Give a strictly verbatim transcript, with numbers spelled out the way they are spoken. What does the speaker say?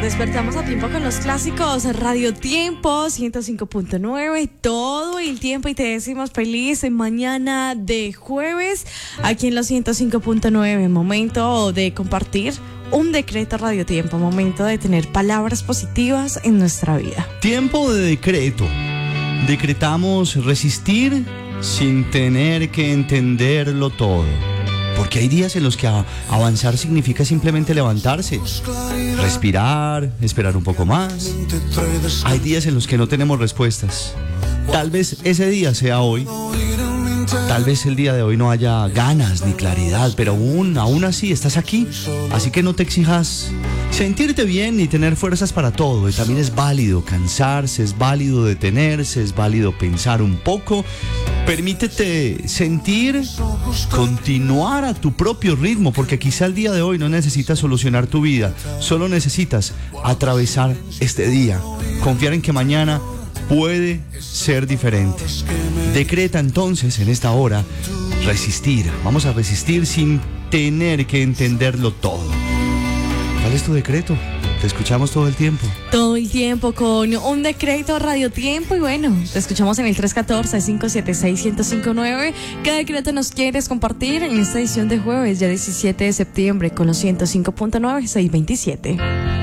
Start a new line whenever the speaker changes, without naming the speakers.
despertamos a tiempo con los clásicos Radio Tiempo ciento cinco punto nueve todo el tiempo y te decimos feliz mañana de jueves aquí en los ciento cinco punto nueve. Momento de compartir un decreto Radio Tiempo, momento de tener palabras positivas en nuestra vida.
Tiempo de decreto. Decretamos resistir sin tener que entenderlo todo. Porque hay días en los que a- avanzar significa simplemente levantarse, respirar, esperar un poco más. Hay días en los que no tenemos respuestas. Tal vez ese día sea hoy. Tal vez el día de hoy no haya ganas ni claridad, pero aún, aún así estás aquí. Así que no te exijas sentirte bien ni tener fuerzas para todo. Y también es válido cansarse, es válido detenerse, es válido pensar un poco. Permítete sentir, continuar a tu propio ritmo, porque quizá el día de hoy no necesitas solucionar tu vida, solo necesitas atravesar este día, confiar en que mañana puede ser diferente. Decreta entonces en esta hora resistir. Vamos a resistir sin tener que entenderlo todo. ¿Cuál es tu decreto? Te escuchamos todo el tiempo.
Todo el tiempo con un decreto Radio Tiempo y bueno, te escuchamos en el tres uno cuatro, cinco siete seis, uno cero cinco nueve. ¿Qué decreto nos quieres compartir en esta edición de jueves, ya diecisiete de septiembre, con los ciento cinco punto nueve, seiscientos veintisiete?